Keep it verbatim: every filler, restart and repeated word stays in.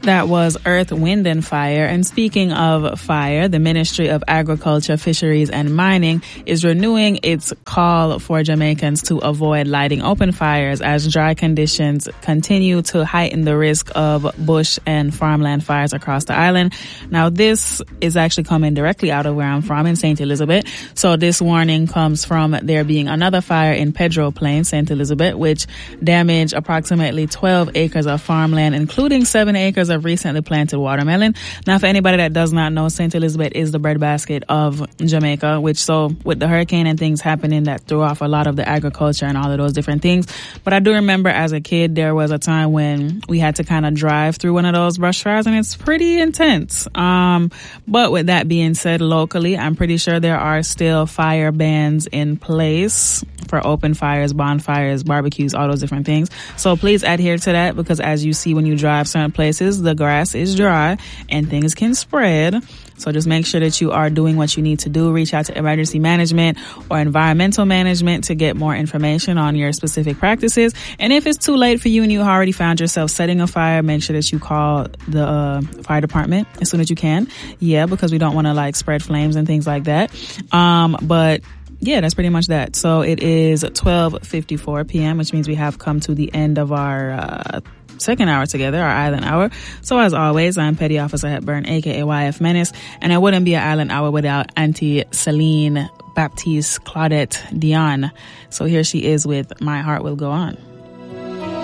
That was Earth, Wind and Fire. And speaking of fire, the Ministry of Agriculture, Fisheries and Mining is renewing its call for Jamaicans to avoid lighting open fires as dry conditions continue to heighten the risk of bush and farmland fires across the island. Now, this is actually coming directly out of where I'm from in Saint Elizabeth. So this warning comes from there being another fire in Pedro Plain, Saint Elizabeth, which damaged approximately twelve acres of farmland, including seven acres of recently planted watermelon. Now, for anybody that does not know, Saint Elizabeth is the breadbasket of Jamaica, which so with the hurricane and things happening that threw off a lot of the agriculture and all of those different things. But I do remember as a kid, there was a time when we had to kind of drive through one of those brush fires, and it's pretty intense. Um, but with that being said, locally, I'm pretty sure there are still fire bans in place for open fires, bonfires, barbecues, all those different things. So please adhere to that, because as you see when you drive certain places, the grass is dry and things can spread. So just make sure that you are doing what you need to do. Reach out to emergency management or environmental management to get more information on your specific practices. And if it's too late for you and you already found yourself setting a fire, make sure that you call the uh, fire department as soon as you can. Yeah, because we don't want to like spread flames and things like that. Um, but yeah, that's pretty much that. So it is twelve fifty-four p.m., which means we have come to the end of our uh, second hour together, our Island Hour. So as always, I'm Petty Officer Hepburn, aka Y F Menace, and it wouldn't be an Island Hour without Auntie Celine Baptiste Claudette Dion. So here she is with My Heart Will Go On.